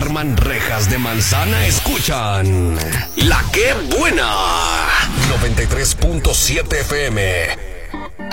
duerman rejas de manzana, escuchan La Que Buena 93.7 FM.